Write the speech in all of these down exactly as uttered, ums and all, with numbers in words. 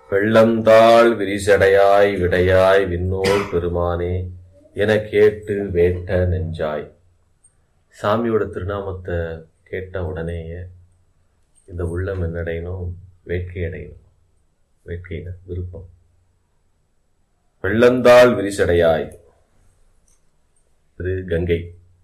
வெள்ளந்தாள் விரிசடையாய் விடையாய் விண்ணோர் பெருமானே என கேட்டு வேட்ட நெஞ்சாய். சாமியோட திருநாமத்தை கேட்ட உடனேயே இந்த உள்ளம் என்னடையணும், வேட்கை அடையணும். வேட்கைன விருப்பம். வெள்ளந்தாள் விரிசடையாய், திரு கங்கை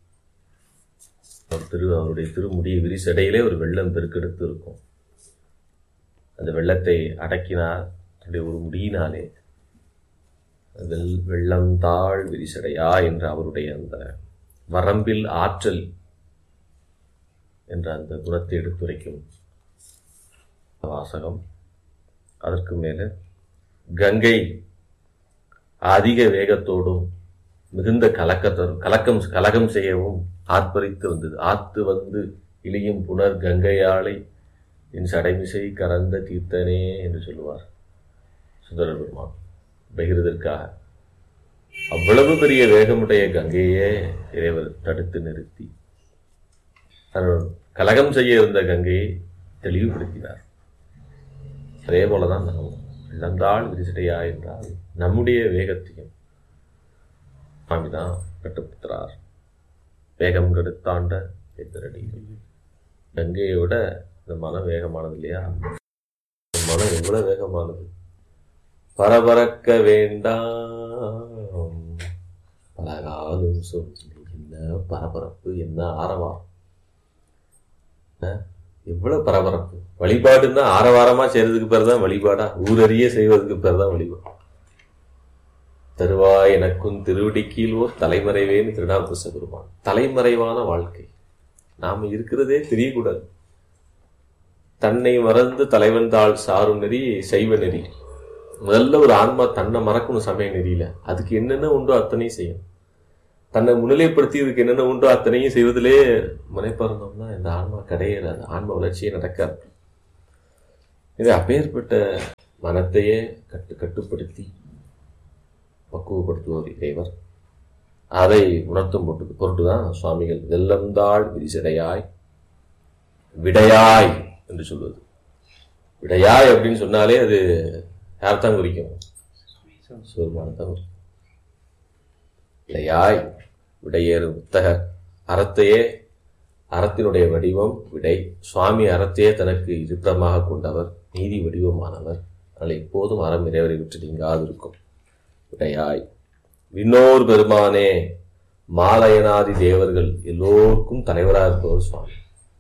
திரு அவருடைய திருமுடிய விரிசடையிலே ஒரு வெள்ளம் பெருக்கெடுத்து இருக்கும். அந்த வெள்ளத்தை அடக்கினார் தன்னுடைய ஒரு முடியினாலே. வெள் வெள்ளந்தாள் விரிசடையா என்ற அவருடைய அந்த வரம்பில் ஆற்றல் என்ற அந்த குணத்தை எடுத்துரைக்கும் வாசகம். அதற்கு மேலே கங்கை அதிக வேகத்தோடும் மிகுந்த கலக்கத்தரும் கலக்கம் கலகம் செய்யவும் ஆர்ப்பரித்து வந்தது. ஆத்து வந்து இழியும் புனர் கங்கையாளை என் சடைமிசை கறந்த தீர்த்தனே என்று சொல்லுவார் சுந்தரர் பெருமான். பகிர்வதற்காக அவ்வளவு பெரிய வேகமுடைய கங்கையே இறைவர் தடுத்து நிறுத்தி கலகம் செய்ய இருந்த கங்கையை தெளிவுபடுத்தினார். அதே போலதான் நாம் இழந்தாள் விரிசடையா என்றால் நம்முடைய வேகத்தையும் சுவாமிதான் கட்டுப்படுத்துறார். வேகம் கெடுத்தாண்ட எதிரடிகள். கங்கையை விட இந்த மனம் வேகமானது இல்லையா? மனம் எவ்வளவு வேகமானது! பரபரக்க வேண்டாம் பலகாலும் சொல்லி. என்ன பரபரப்பு, என்ன ஆரவாரம்! எவ்வளவு பரபரப்பு! வழிபாடுன்னா ஆரவாரமா செய்யறதுக்கு பேர் தான் வழிபாடா? ஊரறிய செய்வதற்கு பேர் தான் வழிபாடு. தருவாய் எனக்கும் திருவடிக்கீழ் ஓர் தலைமறைவேன்னு திருநாவுக்கரசு பெருமான். தலைமறைவான வாழ்க்கை. நாம இருக்கிறதே தெரியக்கூடாது. தன்னை மறந்து தலைவன் தாள் சாரும் நெறி சைவ நெறி. முதல்ல ஒரு ஆன்மா தன்னை மறக்கணும் சமய நெறியில. அதுக்கு என்னென்ன உண்டோ அத்தனையும் செய்யும். தன்னை முன்னிலைப்படுத்தி இதுக்கு என்னென்ன உண்டோ அத்தனையும் செய்வதிலே முனைப்பறந்தோம்னா இந்த ஆன்மா கிடையாது. ஆன்மா வளர்ச்சியே நடக்காது. இது அப்பேற்பட்ட மனத்தையே கட்டு கட்டுப்படுத்தி பக்குவப்படுத்துவோர் இறைவர். அதை உணர்த்தும் பொருட்டு பொருட்டுதான் சுவாமிகள் வெள்ளந்தாள் விரிசடையாய் விடையாய் என்று சொல்வது. விடையாய் அப்படின்னு சொன்னாலே அது யார்தான் குறிக்கும்? சிவபெருமானைத்தான் குறிக்கும். விடையாய் விடையேறு புத்தக அறத்தையே, அறத்தினுடைய வடிவம் விடை. சுவாமி அறத்தையே தனக்கு இருப்பிடமாக கொண்டவர், நீதி வடிவமானவர். அதனால் எப்போதும் அறம் இறைவரை விட்டு நீங்காது இருக்கும். விடையாய் விண்ணோர் பெருமானே, மாலயனாதி தேவர்கள் எல்லோருக்கும் தலைவராக இருப்பவர் சுவாமி.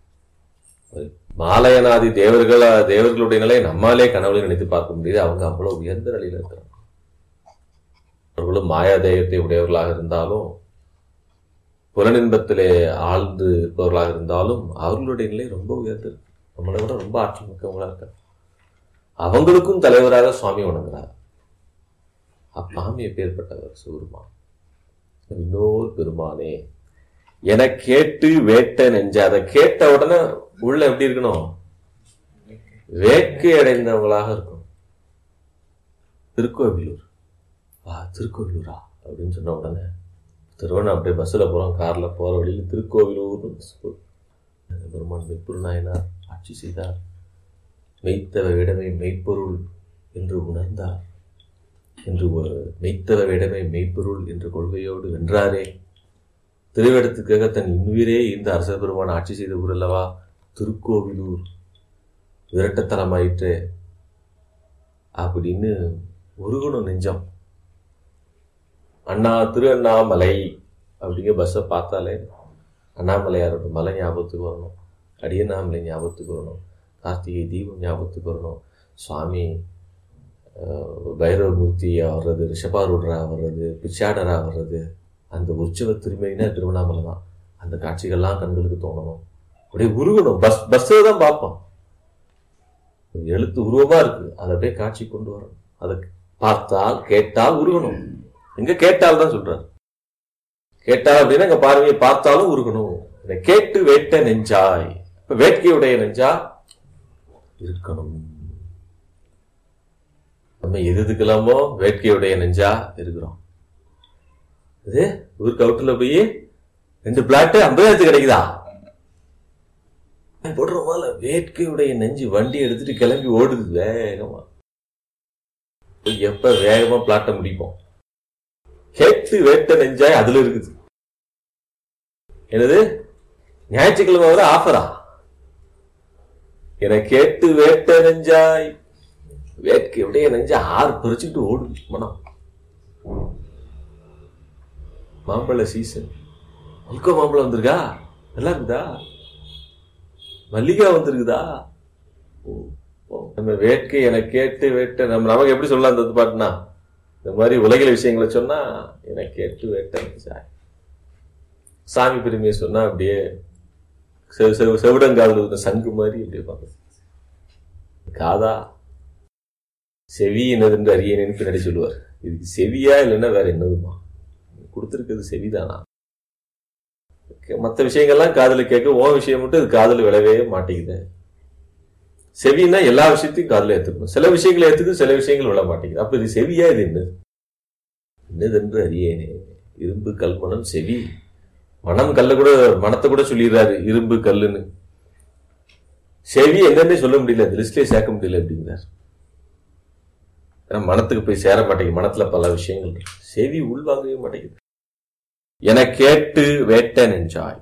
மாலயனாதி தேவர்கள் தேவர்களுடைய நிலை நம்மாலே கனவுல நினைத்து பார்க்க முடியுது. அவங்க அவ்வளவு உயர்ந்த நிலையில இருக்கிறாங்க. அவர்களும் மாயாதேயத்தை உடையவர்களாக இருந்தாலும், புலனின்பத்திலே ஆழ்ந்து இருப்பவர்களாக இருந்தாலும் அவர்களுடைய நிலை ரொம்ப உயர்ந்து இருக்கு. நம்மளை விட ரொம்ப ஆற்றல் மிக்கவங்களா இருக்காங்க. அவங்களுக்கும் தலைவராக சுவாமி வணங்குறார். அப்பாமி எப்பேற்பட்டவர் சிவபெருமான். இன்னொரு பெருமானே என கேட்டு வேட்ட நெஞ்ச. அதை கேட்ட உடனே உள்ள எப்படி இருக்கணும்? வேட்கை அடைந்தவங்களாக இருக்கும். திருக்கோவிலூர் வா, திருக்கோவிலூரா அப்படின்னு சொன்ன உடனே திருவண்ணா அப்படியே பஸ்ஸில் போகிறோம், காரில் போகிற வழியில் திருக்கோவிலூர் பெருமான் மெய்ப்பொரு நாயனார் ஆட்சி செய்தார். மெய்த்தவ விடமை மெய்ப்பொருள் என்று உணர்ந்தார் என்று மெய்த்தவ விடமை மெய்ப்பொருள் என்ற கொள்கையோடு வென்றாரே. திருவிடத்துக்காக தன் இன்னுயிரே இந்த அரச பெருமான் ஆட்சி செய்த ஊர் அல்லவா திருக்கோவிலூர். விரட்டத்தனமாயிற்று அப்படின்னு உருகணும் நெஞ்சம். அண்ணா திரு அண்ணாமலை அப்படிங்க பஸ்ஸை பார்த்தாலே அண்ணாமலையாரோட மலை ஞாபகத்துக்கு வரணும், அடியண்ணாமலை ஞாபகத்துக்கு வரணும், கார்த்திகை தீபம் ஞாபகத்துக்கு வரணும், சுவாமி பைரவமூர்த்தியா வர்றது, ரிஷபாரூடரா வர்றது, பிச்சாடரா வர்றது. அந்த உற்சவ திருமையினா திருவண்ணாமலை தான். அந்த காட்சிகள்லாம் கண்களுக்கு தோணணும், அப்படியே உருகணும். பஸ் பஸ்ஸை தான் பார்ப்போம், எழுத்து உருவமா இருக்கு, அதை அப்படியே காட்சி கொண்டு வரணும். அதை பார்த்தால் கேட்டால் உருகணும். எங்க கேட்டால் தான் சொல்றாரு. கேட்டால் அப்படின்னா எங்க பார்வையை பார்த்தாலும் உருகணும். இதை கேட்டு வேட்ட நெஞ்சாய். இப்ப வேட்கையுடைய நெஞ்சா இருக்கணும். நம்ம எது எதுக்கெல்லாமோ வேட்கையுடைய நெஞ்சா இருக்கிறோம். இது ஊருக்கு அவுட்டுல போய் ரெண்டு பிளாட்டு ஐம்பதாயிரத்து கிடைக்குதா போடுறோமா? வேட்கையுடைய நெஞ்சு வண்டி எடுத்துட்டு கிளம்பி ஓடுது வேகமா. எப்ப வேகமா பிளாட்ட முடிப்போம். கேட்டு வேட்ட நெஞ்சாய் அதுல இருக்குது. என்னது ஞாயிற்றுக்கிழமை வர ஆஃபரா? என கேட்டு வேட்ட நெஞ்சாய் வேட்கை எப்படியே நெஞ்சா ஆறு பறிச்சுட்டு ஓடுது மனம். மாம்பழ சீசன், மல்கோ மாம்பழம் வந்திருக்கா, நல்லா இருக்குதா, மல்லிகா வந்திருக்குதா. நம்ம வேட்கை என கேட்டு வேட்ட நம்ம நமக்கு எப்படி சொல்லலாம் அந்த பாட்டுனா, இந்த மாதிரி உலகில விஷயங்களை சொன்னா என கேட்டு வேட்ட நெஞ்சாய். சாமி பெருமையை சொன்னா அப்படியே செவிடங்கால சங்கு மாதிரி அப்படியே பார்க்க. காதா செவி என்னது அறியேன்னு பின்னாடி சொல்லுவார். இதுக்கு செவியா இல்லைன்னா வேற என்னதுமா? கொடுத்துருக்கிறது செவிதானா? மற்ற விஷயங்கள்லாம் காதல கேட்க, ஓ விஷயம் மட்டும் இது காதல விழவே மாட்டேங்குது. செவின்னா எல்லா விஷயத்தையும் காதல ஏத்துக்கணும், சில விஷயங்களை ஏத்துக்கு, சில விஷயங்கள் விழ மாட்டேங்குது. அப்ப இது செவியா? இது என்னது என்னது என்று அறியேனே. இரும்பு கல்மணம் செவி. மனம் கல்ல கூட, மனத்தை கூட சொல்லிடுறாரு இரும்பு கல்லுன்னு. செவி என்னன்னே சொல்ல முடியல, அந்த லிஸ்ட்லயே சேர்க்க முடியல அப்படிங்கிறார். மனத்துக்கு போய் சேர மாட்டேங்குது, மனத்துல பல விஷயங்கள் இருக்கு, செவி உள்வாங்கவே மாட்டேங்குது. என கேட்டு வேட்ட நெஞ்சாய்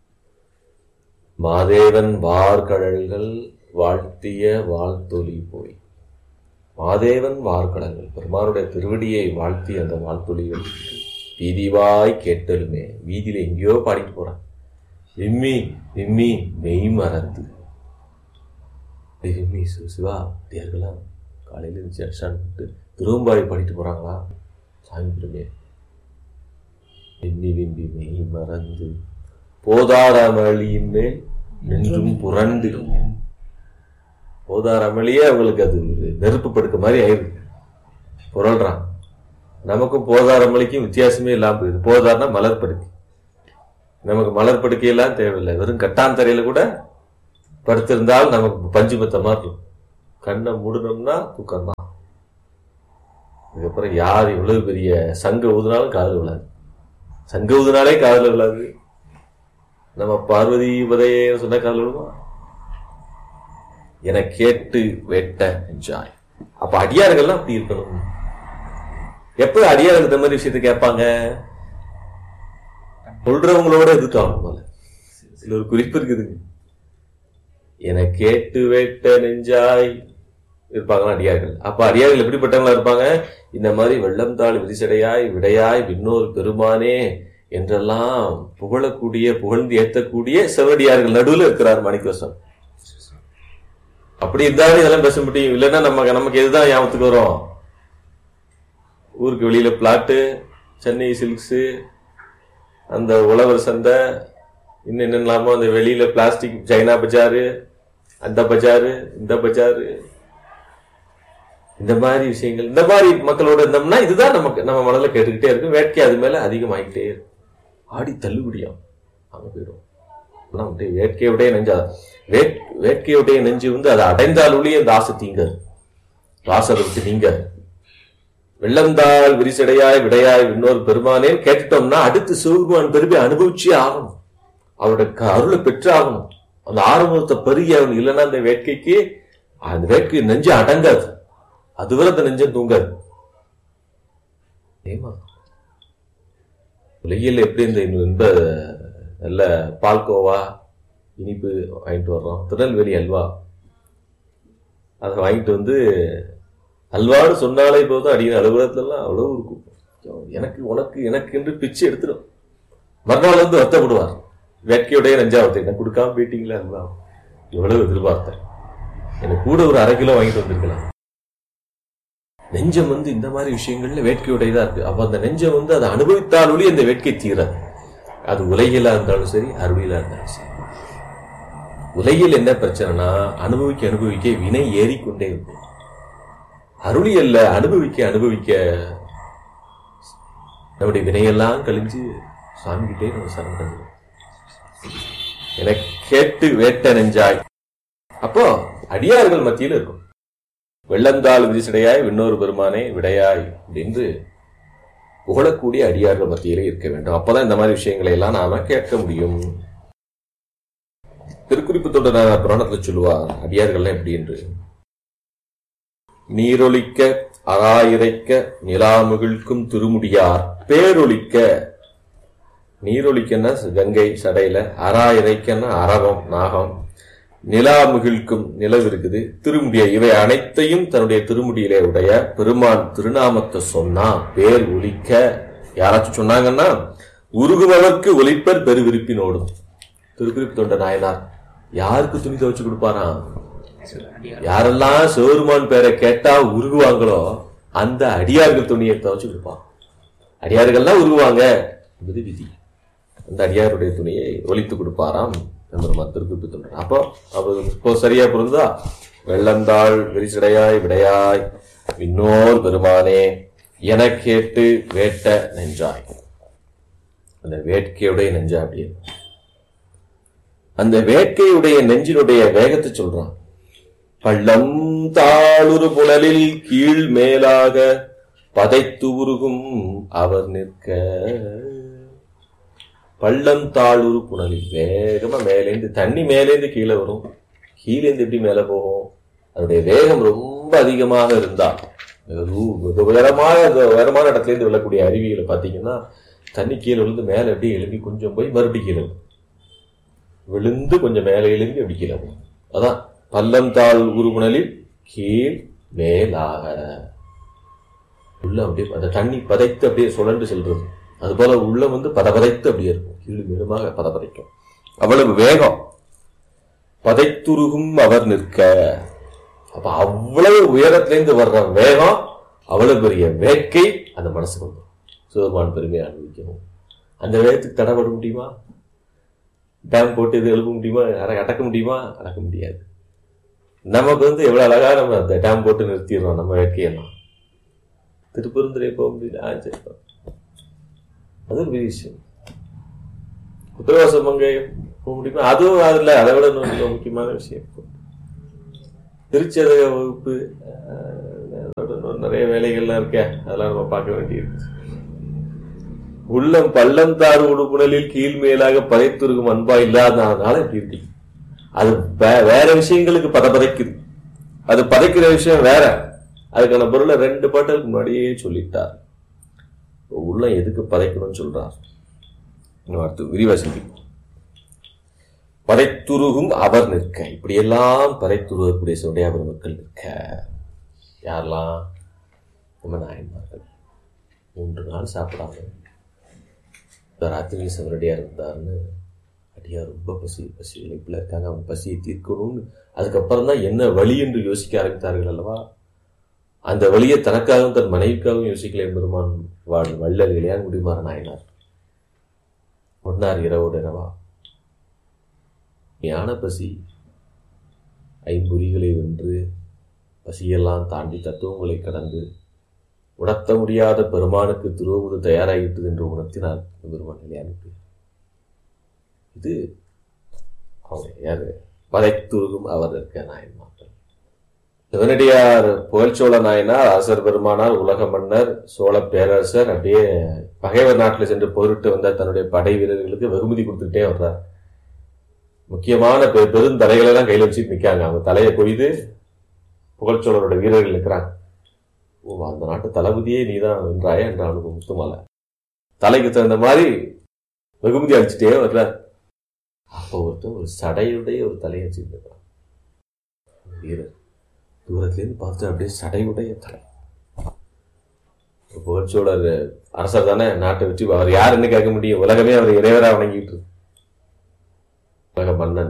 மாதேவன் வார்கடல்கள் வாழ்த்திய வாழ்த்தொலி போய். மாதேவன் வார்கடல்கள், பெருமானுடைய திருவடியை வாழ்த்தி அந்த வாழ்த்தொலிகள் வீதிவாய் கேட்டலுமே. வீதியில எங்கேயோ பாடிட்டு போறான். விம்மி விம்மி மெய் மறந்து விம்மி சிவா தேர்களாம் காலையில இருந்துச்சு திரும்பாய் பாடிட்டு போறாங்களா சாமி பெருமையை. விம்மி விம்மி மெய் மறந்து போதார அமளியின் மேல் நின்றும் புரண்டு. போதார அமளியே அவங்களுக்கு அது நெருப்பு படுக்க மாதிரி ஆயிருக்கு, புரள்றான். நமக்கும் போதார மலைக்கும் வித்தியாசமே இல்லாம போயிடுது. போதார்னா மலர் படுக்கை, நமக்கு மலர் படுக்கையெல்லாம் தேவையில்லை. வெறும் கட்டான் தரையில கூட படுத்திருந்தால் நமக்கு பஞ்சு பத்த மாதிரி இருக்கும். கண்ணை மூடணும்னா தூக்கம் தான். அதுக்கப்புறம் யார் இவ்வளவு பெரிய சங்க ஊதுனாலும் காதல் விழாது. சங்க ஊதுனாலே காதல் விழாது. நம்ம பார்வதி உதய சொன்ன காதல் விழுமா? என கேட்டு வேட்ட நெஞ்சாய். அப்ப அடியார்கள்லாம் அப்படி இருக்கணும். எப்ப அடியார்கள் இந்த மாதிரி விஷயத்த கேட்பாங்க? சொல்றவங்களோட எதிர்த்தாங்க போல. இதுல ஒரு குறிப்பு இருக்குதுங்க. என கேட்டு வேட்ட நெஞ்சாய் இருப்பாங்களா அடியார்கள். அப்ப அடியார்கள் எப்படிப்பட்டவங்களா இருப்பாங்க? இந்த மாதிரி வெள்ளம் தாள் விரிசடையாய் விடையாய் விண்ணோர் பெருமானே என்றெல்லாம் புகழக்கூடிய, புகழ்ந்து ஏற்றக்கூடிய செவடியார்கள் நடுவில் இருக்கிறார் மாணிக்கவாசகர். அப்படி இருந்தாலும் இதெல்லாம் பேச முடியும். இல்லைன்னா நம்ம நமக்கு எதுதான் ஞாபகத்துக்கு வரும்? ஊருக்கு வெளியில பிளாட்டு, சென்னை சில்க்ஸு, அந்த உழவர் சந்தை, இன்னும் என்னெல்லாமோ அந்த வெளியில பிளாஸ்டிக் சைனா பஜாரு, அந்த பஜாரு, இந்த பஜாரு, இந்த மாதிரி விஷயங்கள். இந்த மாதிரி மக்களோட இருந்தோம்னா இதுதான் நமக்கு நம்ம மனதில் கேட்டுக்கிட்டே இருக்கும். வேட்கை அது மேல அதிகமாகிட்டே இருக்கும். ஆடி தள்ளுபடியும் அங்க போயிடும். வேட்கையுடைய நெஞ்சா வேட் வேட்கையுடைய நெஞ்சு வந்து அதை அடைந்தாலுடைய இந்த ஆசை தீங்காது, ஆசை விட்டு நீங்க. வெள்ளந்தாள் விரிசடையாய் விடையாய் இன்னொரு பெருமானேன்னு கேட்டுட்டோம்னா அடுத்து சிவபெருமான் பெருமை அனுபவிச்சே ஆகணும், அவருடைய அருளை பெற்று ஆகணும், அந்த ஆரம்பத்தை பெருகி ஆகணும். இல்லைன்னா அந்த வேட்கைக்கு அந்த வேட்கை நெஞ்சு அடங்காது, அதுவரை அந்த நெஞ்சம் தூங்காது. ஏமா உலகில் எப்படி இந்த இன்ப நல்ல பால்கோவா இனிப்பு வாங்கிட்டு வர்றோம், திருநெல்வேலி அல்வா, அதை வாங்கிட்டு வந்து அல்வான்னு சொன்னாலே போதும் அடிக்கிற அலுவலகத்துலாம் அவ்வளவு இருக்கும். எனக்கு உனக்கு எனக்கு என்று பிச்சு எடுத்துடும். மறுநாள் வந்து வருத்தப்படுவார். வேட்கையுடைய நெஞ்சாவத்தை எனக்கு கொடுக்காம போயிட்டீங்களா அல்வா, எவ்வளவு எதிர்பார்த்தேன், எனக்கு கூட ஒரு அரை கிலோ வாங்கிட்டு வந்திருக்கலாம். நெஞ்சம் வந்து இந்த மாதிரி விஷயங்கள்ல வேட்கையுடையதா இருக்கு. அப்ப அந்த நெஞ்சம் வந்து அதை அனுபவித்தாலுடைய அந்த வேட்கை தீராது. அது உலகிலா இருந்தாலும் சரி, அருளிலா இருந்தாலும் சரி. உலகில் என்ன பிரச்சனைனா அனுபவிக்க அனுபவிக்க வினை ஏறிக்கொண்டே இருக்கும். அருளி அல்ல, அனுபவிக்க அனுபவிக்க நம்முடைய வினையெல்லாம் கழிஞ்சு சாமி கிட்டே நம்ம சரணடைஞ்சிடும். என கேட்டு வேட்ட நெஞ்சாய். அப்போ அடியார்கள் மத்தியில் இருக்கும். வெள்ளந்தாள் விரிசடையாய் விண்ணோரு பெருமானே விடையாய் என்று புகழக்கூடிய அடியார்கள் மத்தியிலே இருக்க வேண்டும். அப்பதான் இந்த மாதிரி விஷயங்களை எல்லாம் நாம கேட்க முடியும். திருக்குறிப்பு தொடர் புராணத்துல சொல்லுவார் அடியார்கள் எப்படி என்று. நீரொலிக்க அராயிரைக்க நிலாமுகிழ்க்கும் திருமுடியார் பேரொழிக்க. நீரொழிக்கன்னா கங்கை சடையில, அராயிரைக்கன்னா அரவம் நாகம், நிலாமுகிழ்க்கும் நிலவு இருக்குது, திருமுடிய, இவை அனைத்தையும் தன்னுடைய திருமுடியிலே உடைய பெருமான் திருநாமத்தை சொன்னா பேர் ஒலிக்க. யாராச்சும் சொன்னாங்கன்னா உருகுபவர்க்கு ஒலிப்பர் பெருவிருப்பினோடும். திருக்குறிப்பு தொண்ட நாயனார் யாருக்கு துணி துவச்சு கொடுப்பாராம்? யாரெல்லாம் சிவருமான் பேரை கேட்டா உருகுவாங்களோ அந்த அடியார்கள் துணியை துவச்சு கொடுப்பான். அடியார்கள்லாம் உருகுவாங்க என்பது விதி. அந்த அடியாருடைய துணியை ஒலித்து கொடுப்பாராம் பெருமான் திருக்குறிப்பு தொண்ட. அப்போ அவர் இப்போ சரியா பொருந்தா? வெள்ளந்தாள் விரிசடையாய் விடையாய் விண்ணோர் பெருமானே என கேட்டு வேட்ட நெஞ்சாய். அந்த வேட்கையுடைய நெஞ்சா அப்படியே அந்த வேட்கையுடைய நெஞ்சினுடைய வேகத்தை சொல்றான். பள்ளம் தாளுரு புனலில் கீழ் மேலாக பதைத்து உருகும் அவர் நிற்க. பள்ளம் தாளுரு புனலில் வேகமா மேலேந்து தண்ணி மேலேந்து கீழே வரும், கீழேந்து எப்படி மேல போகும்? அதனுடைய வேகம் ரொம்ப அதிகமாக இருந்தா உயரமான உயரமான இடத்துல இருந்து விழக்கூடிய அருவிகளை பார்த்தீங்கன்னா தண்ணி கீழே விழுந்து மேலே எப்படி எழுப்பி கொஞ்சம் போய் மறுபடியும் கீழே விழுந்து கொஞ்சம் மேலே எழுப்பி அப்படி கீழே போகும். அதான் பள்ளம் தாள் உருகுணலில் கீழ் மேலாக உள்ள அப்படியே அந்த தண்ணி பதைத்து அப்படியே சுழன்று செல்றது. அது போல உள்ள வந்து பதபதைத்து அப்படியே இருக்கும், கீழ் மேலுமாக பதபதைக்கும். அவ்வளவு வேகம். பதைத்துருகும் அவர் நிற்க. அப்ப அவ்வளவு உயரத்திலிருந்து வர்ற வேகம், அவ்வளவு பெரிய வேட்கை அந்த மனசுக்கு வந்துடும். சிவபெருமான் பெருமையை அனுபவிக்கணும். அந்த வேகத்துக்கு தடைபட முடியுமா? டேம் போட்டு இது எழுப்ப முடியுமா? அடக்க முடியுமா? அடக்க முடியாது. நமக்கு வந்து எவ்வளவு அழகா நம்ம அந்த டேம் போட்டு நிறுத்திடுறோம் நம்ம வேட்கையெல்லாம். திருப்பெருந்துறை போக முடியல, ஆச்சரியம். அது ஒரு பெரிய விஷயம். உத்தரவாசம் அங்கே போக முடியுமா? அதுவும் அதுல அதை விட முக்கியமான விஷயம். திருச்சதக வகுப்பு நிறைய வேலைகள்லாம் இருக்க, அதெல்லாம் நம்ம பார்க்க வேண்டியிருக்கு. உள்ளம் பள்ளம் தாறு உடுப்புணலில் கீழ் மேலாக பதைத்துருக்கும் அன்பா இல்லாதனால இப்படி இருக்கு. அது வேற விஷயங்களுக்கு பதப்பதைக்குது. அது பதைக்கிற விஷயம் வேற. அதுக்கான பொருளை ரெண்டு பாட்டுக்கு முன்னாடியே சொல்லிட்டார். உள்ளம் எதுக்கு பதைக்கணும்னு சொல்றார். அடுத்து விரிவா சிந்திப்போம். பதைத்துருகும் அவர் நிற்க. இப்படியெல்லாம் பதைத்துருகக்கூடிய சிவடைய அவர் மக்கள் நிற்க. யாரெல்லாம்? நம்ம நாயன்மார்கள். மூன்று நாள் சாப்பிடாம ராத்திரி சிவரடியார் இருந்தாருன்னு அடியார் ரொம்ப பசி பசி இழைப்புல இருக்காங்க, அவங்க பசியை தீர்க்கணும்னு அதுக்கப்புறம் தான் என்ன வழி என்று யோசிக்க ஆரம்பித்தார்கள் அல்லவா? அந்த வழியை தனக்காகவும் தன் மனைவிக்காகவும் யோசிக்கல பெருமான் வாழ் வள்ளல் இளையான் முடிமாற நாயனார் ஒன்னார் இரவோடு இரவா ஞான பசி ஐம்பொறிகளை வென்று பசியெல்லாம் தாண்டி தத்துவங்களை கடந்து உணர்த்த முடியாத பெருமானுக்கு திருவுரு தயாராகிவிட்டது என்று உணர்த்தினார் பெருமான் நிலையானுக்கு. இது அவங்க யாரு? பதைத்துருகும் அவர் இருக்க நாயன்மார்கள். சிவனடியார் புகழ்ச்சோழ நாயனார், அரசர் பெருமானார், உலக மன்னர், சோழ பேரரசர் அப்படியே பகைவர் நாட்டில் சென்று போரிட்டு வந்த தன்னுடைய படை வீரர்களுக்கு வெகுமதி கொடுத்துக்கிட்டே வர்றார். முக்கியமான பெரு பெருந்தலைகளை எல்லாம் கையில் வச்சுட்டு நிற்காங்க. அவங்க தலையை கொய்து புகழ்ச்சோழரோட வீரர்கள் நிற்கிறாங்க. ஓ, அந்த நாட்டு தளபதியே நீதான் வென்றாய என்ற அனுபவம் முத்துமாலை தலைக்கு தகுந்த மாதிரி வெகுமதி அடிச்சுட்டே வர்றார். அப்போ ஒருத்தர் ஒரு சடையுடைய ஒரு தலையை வச்சுருக்கிறான் வீரர். தூரத்திலேருந்து பார்த்து அப்படியே சடையுடைய தலை. புகழ்ச்சோழர் அரசர் தானே, நாட்டை வச்சு அவர் யாருன்னு கேட்க முடியும்? உலகமே அவர் இறைவரா வணங்கிட்டு உலக மன்னன்.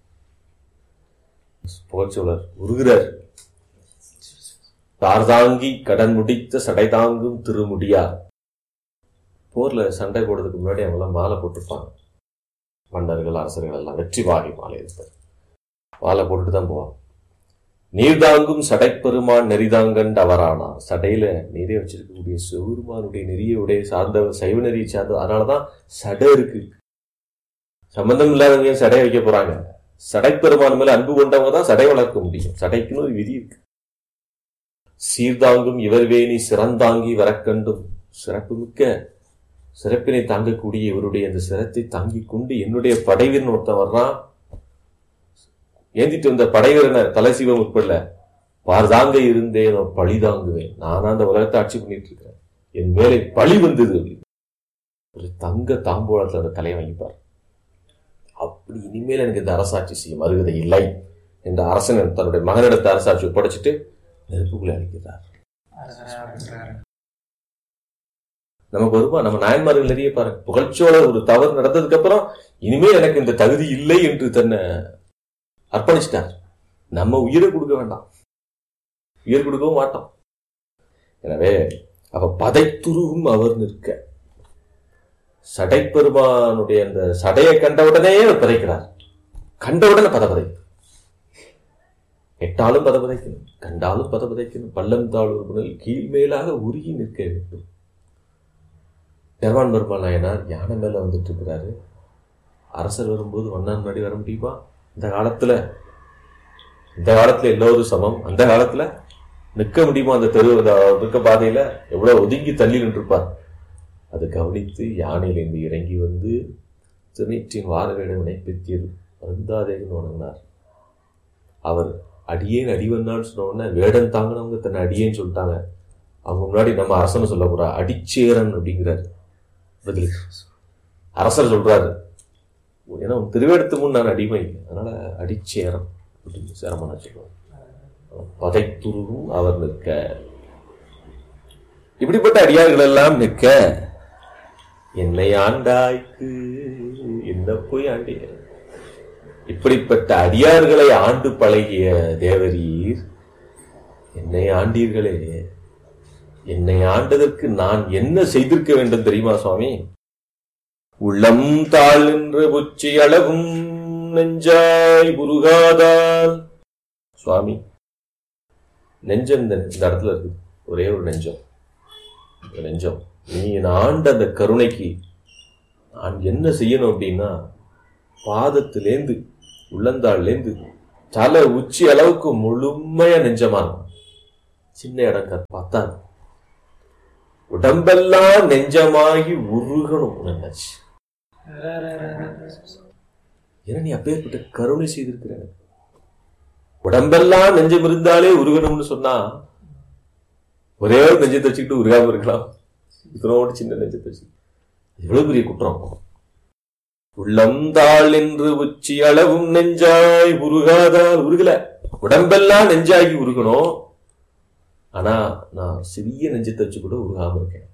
புகழ்ச்சோழர் உருகிறார். தார்தாங்கி கடன் முடித்த சடை தாங்கும் திருமுடியார். போர்ல சண்டை போடுறதுக்கு முன்னாடி அவங்களாம் மாலை போட்டிருப்பாங்க. மன்னர்கள் அரசர்கள் எல்லாம் வெற்றி வாகை மாலை இருப்பார். மாலை போட்டுட்டு தான் போவாங்க. நீர்தாங்கும் சடைப்பெருமான் நெறிதாங்கண்டு அவரானார். சடையில நீரே வச்சிருக்கக்கூடிய சிவபெருமானுடைய நெறிய உடைய சார்ந்தவர், சைவ நெறியை சார்ந்தவர். அதனாலதான் சடை இருக்கு. சம்பந்தம் இல்லாதவங்க சடை வைக்க போறாங்க. சடைப்பெருமான் மேல அன்பு கொண்டவங்க தான் சடை வளர்க்க முடியும். சடைக்குன்னு ஒரு விதி இருக்கு. சீர்தாங்கும் இவர்வேணி சிறந்தாங்கி வரக்கண்டும். சிறப்பு மிக்க சிறப்பினை தாங்கக்கூடிய இவருடைய அந்த சிரத்தை தாங்கிக் கொண்டு என்னுடைய படைவீரன் ஒருத்தன் வர்றான். ஏந்திட்டு வந்த படைவீரனை தலைசீவம் உட்படல பார்தாங்க இருந்தேன் பழி தாங்குவேன். நானா அந்த உலகத்தை ஆட்சி பண்ணிட்டு இருக்கிறேன், என் மேலே பழி வந்தது அப்படின்னு ஒரு தங்க தாம்பூலத்தில் அந்த தலையை வாங்கிப்பார். அப்படி இனிமேல் எனக்கு இந்த அரசாட்சி செய்யும் அருகதை இல்லை என்ற அரசன் தன்னுடைய மகனிடத்தை அரசாட்சி ஒப்படைச்சிட்டு நெருப்புக்குள்ளே அழிக்கிறார். நமக்கு வருமா? நம்ம நாயன்மார்கள் நிறைய பாருங்க, புகழ்ச்சியோட ஒரு தவறு நடந்ததுக்கு அப்புறம் இனிமேல் எனக்கு இந்த தகுதி இல்லை என்று தன்னை அர்ப்பணிச்சிட்டார். நம்ம உயிரை கொடுக்க வேண்டாம், உயிர் கொடுக்கவும் மாட்டோம். எனவே அவ பதைத்துருவும் அவர் நிற்க, சடைப்பெருமானுடைய அந்த சடையை கண்டவுடனே அவர் பதைக்கிறார். கண்டவுடனே பதபதை, எட்டாலும் பதபதைக்கணும், கண்டாலும் பதபதைக்கணும். பள்ளம் தாழ்வுகள் கீழ்மேலாக உருகி நிற்க வேண்டும். பெருமான் பெருமாள் நாயனார் யானை மேல வந்துட்டு இருக்கிறாரு. அரசர் வரும்போது ஒன்னான் முன்னாடி வர முடியுமா? இந்த காலத்துல இந்த காலத்துல எல்லோரும் சமம். அந்த காலத்துல நிற்க முடியுமா? அந்த தெரு இருக்க பாதையில எவ்வளவு ஒதுங்கி தள்ளி நின்றுப்பார். அது கவனித்து யானையிலிருந்து இறங்கி வந்து திருநீற்றின் வாரவேடம் இணைப்பித்தீர் வருந்தாதேன்னு வணங்கினார். அவர் அடியேன் அடிவன்னான்னு சொன்ன உடனே வேடம் தாங்கினவங்க தன்னை அடியேன்னு சொல்லிட்டாங்க. அவங்க முன்னாடி நம்ம அரசனை சொல்ல போறா, அடிச்சேரன் அப்படிங்கிறாரு பதிலுக்கு. அரசர் சொல்றாரு, ஏன்னா திருவேடத்து முன் நான் அடிமை, அதனால அடிச்சேரன் அப்படின்னு சேரமான சொல்லுவார். பதைத்துருவும் அவர் நிற்க, இப்படிப்பட்ட அடியார்கள் எல்லாம் நிற்க, என்னை ஆண்டாய்க்கு என்ன போய் ஆண்டிய. இப்படிப்பட்ட அடியார்களை ஆண்டு பழகிய தேவரீர் என்னை ஆண்டீர்களே, என்னை ஆண்டதற்கு நான் என்ன செய்திருக்க வேண்டும் தெரியுமா சுவாமி? உள்ளம் தாழ் நின்ற உச்சி அளவும் நெஞ்சாய் உருகாதால். சுவாமி, நெஞ்சம் இந்த இடத்துல இருக்கு, ஒரே ஒரு நெஞ்சம். நெஞ்சம் நீ ஆண்ட அந்த கருணைக்கு நான் என்ன செய்யணும் அப்படின்னா, பாதத்திலேந்து உள்ளந்தாள்லேந்து தலை உச்சி அளவுக்கு முழுமையா நெஞ்சமா இருக்கும். சின்ன இடம் பார்த்தா உடம்பெல்லாம் நெஞ்சமாகி உருகணும் நினைச்சு. ஏன்னா நீ அப்பேற்பட்ட கருணை செய்திருக்கிற. உடம்பெல்லாம் நெஞ்சம் இருந்தாலே உருகணும்னு சொன்னா ஒரே ஒரு நெஞ்சத்தை வச்சுக்கிட்டு உருகாம இருக்கலாம். இதனோடு சின்ன நெஞ்சத்தை வச்சு எவ்வளவு பெரிய குற்றம். உள்ளம் தாள் என்று உச்சி அளவும் நெஞ்சாய் உருகாதால். உருகல, உடம்பெல்லாம் நெஞ்சாகி உருகணும். ஆனா நான் சிறிய நெஞ்சத்தை வச்சு கூட உருகாம இருக்கேன்.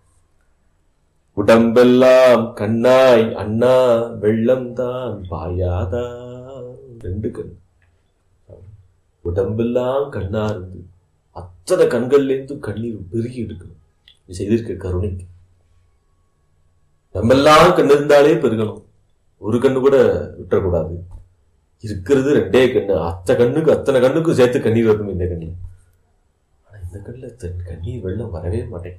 உடம்பெல்லாம் கண்ணாய் அண்ணா வெள்ளம் தான் பாயாதா. ரெண்டு கண், உடம்பெல்லாம் கண்ணா இருந்து அத்தனை கண்கள்ல இருந்து கண்ணீர் பெருகி எடுக்கணும். நீ செய்திருக்க கருணைக்கு. நம்மெல்லாம் கண்ணு இருந்தாலே பெருகணும், ஒரு கண்ணு கூட விட்டுறக்கூடாது. இருக்கிறது ரெண்டே கண்ணு, அத்தனை கண்ணுக்கு அத்தனை கண்ணுக்கும் சேர்த்து கண்ணீர் வரணும் இந்த கண்ணு. ஆனா இந்த கண்ணுல கண்ணீர் வெள்ளம் வரவே மாட்டேன்.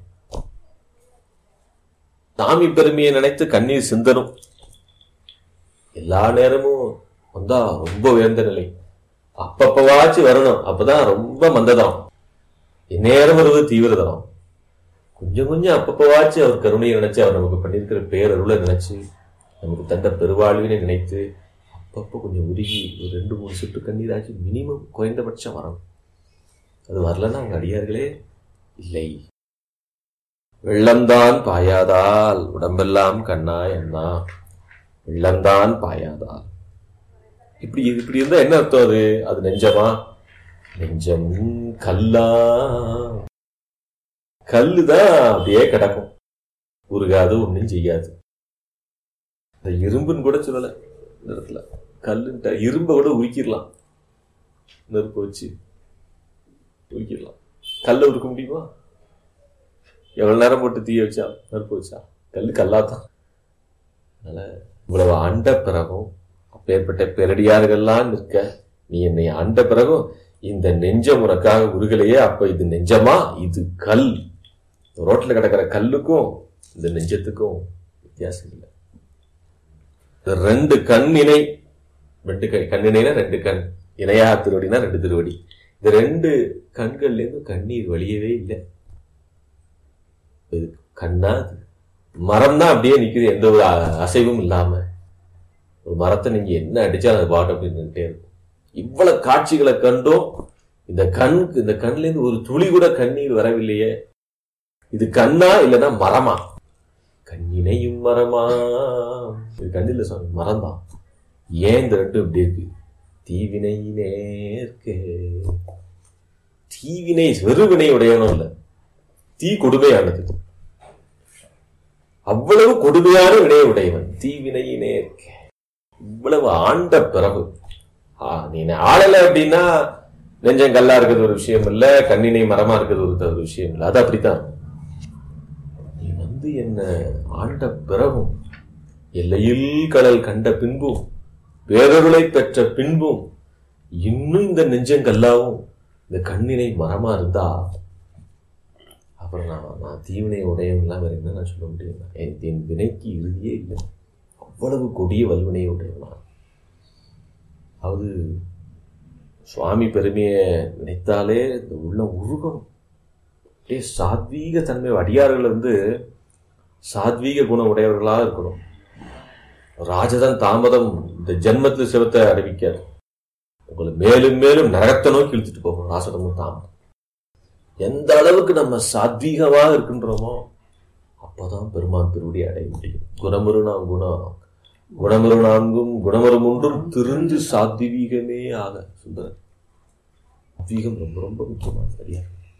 சாமி பெருமையை நினைத்து கண்ணீர் சிந்தனும். எல்லா நேரமும் வந்தா ரொம்ப உயர்ந்த நிலை, அப்பப்பவாச்சு வரணும், அப்பதான் ரொம்ப மந்ததனம். இந்நேரம் வருவது தீவிரதனம். கொஞ்சம் கொஞ்சம் அப்பப்பவாச்சு அவர் கருணையை நினைச்சு, அவர் நமக்கு பண்ணியிருக்கிற பேரருளை நினைச்சு, நமக்கு தந்த பெருவாழ்வினை நினைத்து அப்பப்போ கொஞ்சம் உருகி ஒரு ரெண்டு மூணு சொட்டு கண்ணீராச்சு மினிமம் குறைந்தபட்சம் வரணும். அது வரலன்னா அவங்க அடியார்களே இல்லை. வெள்ளம்தான் பாயாதால் உடம்பெல்லாம் கண்ணாய் அண்ணா, வெள்ளம்தான் பாயாதால். இப்படி இப்படி இருந்தா என்ன அர்த்தம்? அது அது நெஞ்சமா? நெஞ்சம் கல்லா, கல்லுதான் அப்படியே கிடக்கும், உருகாது, ஒன்னும் செய்யாது. இந்த இரும்புன்னு கூட சொல்லல இந்த இடத்துல. கல்லுன்ட்ட இரும்பை கூட உருக்கிடலாம், நெருப்பு வச்சு உருக்கிடலாம். கல்லை உருக்க முடியுமா? எவ்வளவு நேரம் போட்டு தீய வச்சா, நெருப்பு வச்சா, கல்லு கல்லாதான். அதனால இவ்வளவு ஆண்ட பிறகும், அப்பேற்பட்ட பெரடியார்கள்லாம் நிற்க, நீ என்னை ஆண்ட பிறகும் இந்த நெஞ்சம் உனக்காக உருகலையே, அப்ப இது நெஞ்சமா? இது கல். ரோட்ல கிடக்கிற கல்லுக்கும் இந்த நெஞ்சத்துக்கும் வித்தியாசம் இல்லை. ரெண்டு கண் இணை, ரெண்டு கண்ணிணைனா ரெண்டு கண், இணையா திருவடினா ரெண்டு திருவடி. இந்த ரெண்டு கண்கள்ல இருந்து கண்ணீர் வழியவே இல்லை. இது கண்ணா? மரம் தான் அப்படியே நிக்குது, எந்த ஒரு அசைவும் இல்லாம. ஒரு மரத்தை நீங்க என்ன அடிச்சா அது பாட்டு அப்படின்னு இருக்கும். இவ்வளவு காட்சிகளை கண்டும் இந்த கண் இந்த கண்ல இருந்து ஒரு துளி கூட கண்ணீர் வரவில்லையே, இது கண்ணா இல்லைன்னா மரமா? கண்ணினையும் மரமா, இது கண்ணில் சாமி மரம்தான். ஏன் இந்த ரெண்டும் இப்படி இருக்கு? தீவினை நேர்க்கே. தீவினை வெறுவினை உடையவனும் இல்ல, தீ கொடுமையானது, அவ்வளவு கொடுமையான வினையை உடையவன். தீவினை நேர்க்கே, இவ்வளவு ஆண்ட பிறகு நீ ஆளல அப்படின்னா நெஞ்சம் கல்லா இருக்கிறது ஒரு விஷயம் இல்ல, கண்ணினை மரமா இருக்கிறது ஒரு விஷயம் இல்லை. அது அப்படித்தான். நீ வந்து என்ன ஆண்ட பிறகும், எல்லையில் கடல் கண்ட பின்பும், வேறொருளை பெற்ற பின்பும், இன்னும் இந்த நெஞ்சங்கல்லாவும் இந்த கண்ணினை மரமா இருந்தா அப்புறம் நான் நான் தீவினை உடையவன்லாம் வேற என்ன நான் சொல்ல முடியும்? என் வினைக்கு இறுதியே இல்லை, அவ்வளவு கொடிய வல்வினையை உடையவனா. அது சுவாமி பெருமையை நினைத்தாலே இந்த உள்ளம் உருகணும். அப்படியே சாத்வீக தன்மை, அடியார்கள் வந்து சாத்வீக குணம் உடையவர்களாக இருக்கணும். ராஜதன் தாமதம் இந்த ஜென்மத்தில் சிவத்தை அறிவிக்காது, உங்களை மேலும் மேலும் நரகத்தை நோக்கி இழுத்துட்டு போகணும். ராசதமும் தாமதம் எந்த அளவுக்கு நம்ம சாத்வீகமாக இருக்கின்றோமோ அப்பதான் பெருமான் திருவடி அடைய முடியும். குணமுறு நாம் குணம் குணமுறு நான்கும் குணமுறு மூன்றும் திருந்து சாத்வீகமே ஆக. சுந்தரர் சாத்வீகம் ரொம்ப ரொம்ப முக்கியமான சரியா.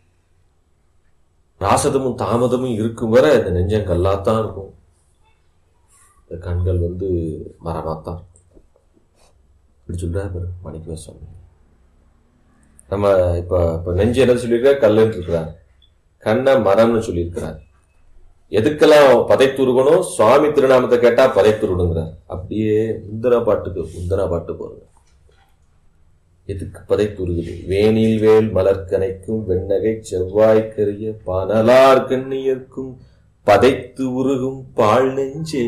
ராசதமும் தாமதமும் இருக்கும் வரை இந்த நெஞ்சம் கல்லாத்தான் இருக்கும், இந்த கண்கள் வந்து மரமாத்தான் இருக்கும். இப்படி சொல்றாரு மாணிக்க சுவாமி. நம்ம இப்ப இப்ப நெஞ்சு என்ன சொல்லியிருக்காரு? கல்லுன்னு இருக்கிறார், கண்ணை மரம்னு சொல்லியிருக்கிறார். எதுக்கெல்லாம் பதைத்துருகணும்? சுவாமி திருநாமத்தை கேட்டா பதைத்துருடுங்கிறார். அப்படியே முந்தரா பாட்டுக்கு முந்தரா பாட்டு போறது. எதுக்கு பதைத்துருகுது? வேணில் வேல் மலர்கனைக்கும் வெண்ணகை செவ்வாய்க்கரிய பனலார் கண்ணியர்க்கும் பதைத்து உருகும் பால் நெஞ்சே.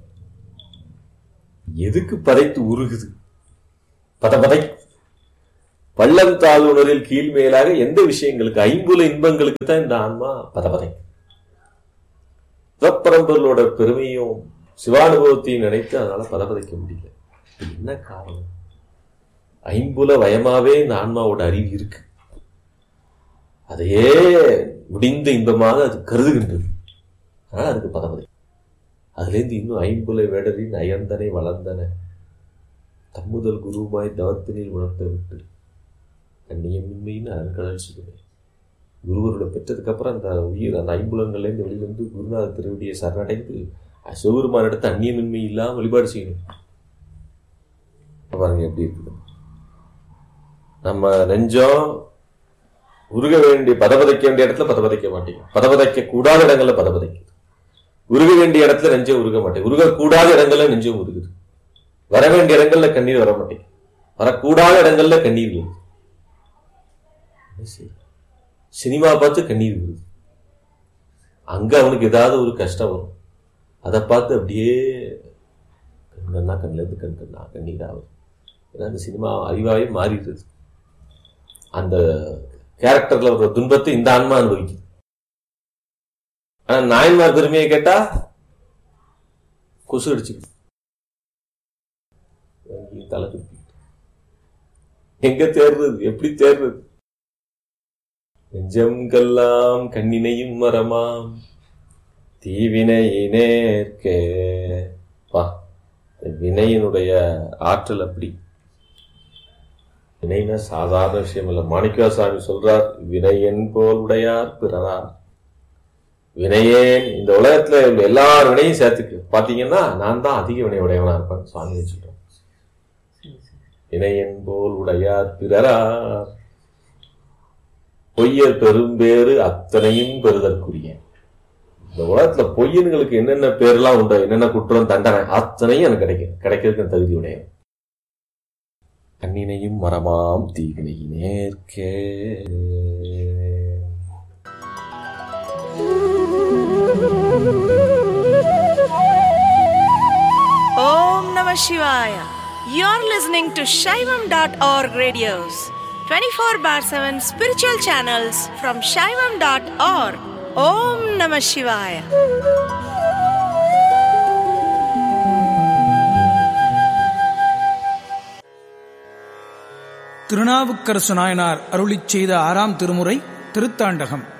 எதுக்கு பதைத்து உருகுது? பத பதை பள்ளம் தாழ்வுணரில் கீழ்மேலாக எந்த விஷயங்களுக்கு? ஐம்புல இன்பங்களுக்கு தான் இந்த ஆன்மா பதபதை. சிவப்பரம்பொருளோட பெருமையும் சிவானுபவத்தையும் நினைத்து அதனால பதபதைக்க முடியல. என்ன காரணம்? ஐம்புல வயமாவே இந்த ஆன்மாவோட அறிவு இருக்கு, அதையே முடிந்த இன்பமாக அது கருதுகின்றது. அதனால அதுக்கு பதபதை. அதுல இருந்து இன்னும் ஐம்புல வேடரின் அயர்ந்தனை வளர்ந்தன தம்முதல் குருவாய் தவத்தினில் உணர்த்த விட்டு கண்ணியமின்மைன்னு அருங்கடல் சொல்லுவேன். குருவரோட பெற்றதுக்கு அப்புறம் அந்த உயிர் அந்த ஐம்புலங்கள்லேருந்து வெளியிலிருந்து குருநாத திருவடியை சரணடைந்து சிவபெருமான இடத்த அந்நியமின்மை இல்லாம வழிபாடு செய்யணும். பாருங்க எப்படி இருக்குது. நம்ம நெஞ்சம் உருக வேண்டிய பதபதைக்க வேண்டிய இடத்துல பதபதைக்க மாட்டேங்குது, பதபதைக்க கூடாத இடங்கள்ல பதபதைக்குது. உருக வேண்டிய இடத்துல நெஞ்சம் உருக மாட்டேங்குது, உருக கூடாத இடங்கள்ல நெஞ்சம் உருகுது. வர வேண்டிய இடங்கள்ல கண்ணீர் வர மாட்டேங்குது, வரக்கூடாத இடங்கள்ல கண்ணீர் வருது. சினிமா பார்த்து கண்ணீர் வருது, அங்க அவனுக்கு ஏதாவது ஒரு கஷ்டம் வரும், அதை பார்த்து அப்படியே கண்ணா கண்ணில இருந்து கண் கண்ணா கண்ணீர் ஆகும். ஏன்னா அந்த சினிமா அறிவாவே மாறிடுது. அந்த கேரக்டர்ல ஒரு துன்பத்தை இந்த ஆன்மா அனுபவிக்குது. ஆனா நாயன்மார் பெருமையை கேட்டா கொசு அடிச்சுக்கிட்டு தலை துப்பி எங்க தேர்றது? எப்படி தேர்றது? நெஞ்சம்கெல்லாம் கண்ணினையும் மரமாம் தீவினையினேற்கே. பா, வினையினுடைய ஆற்றல் அப்படி. வினைனா சாதாரண விஷயம் இல்ல. மாணிக்கவாசாமி சொல்றார், வினையன் போல் உடையார் பிறரார். வினையேன் இந்த உலகத்துல எல்லார் வினையும் சேர்த்துக்கு பாத்தீங்கன்னா நான் தான் அதிக வினை உடையவனா இருப்பேன் சுவாமி சொல்றேன். வினையன் போல் உடையார் பிறரார் பொய்யர் பெரும்பேறு அத்தனையும் பெறுதற்குரிய. இந்த உலகத்துல பொய்யன்களுக்கு என்னென்ன பேர்லாம் உண்டு, என்னென்ன குற்றம் தண்டனை அத்தனையும் எனக்கு கிடைக்கும், கிடைக்கிறதுக்கு தகுதி உடையவன். கண்ணினையும் மரமாம் தீவினையினேற்கே. Om Namah Shivaya. You're listening to Shaivam dot org radios, twenty-four bar seven spiritual channels from Shaivam dot org. Om Namah Shivaya. Thirunavukkarasu Nayanar அருளிச் செய்த ஆறாம் திருமுறை திருத்தாண்டகம்.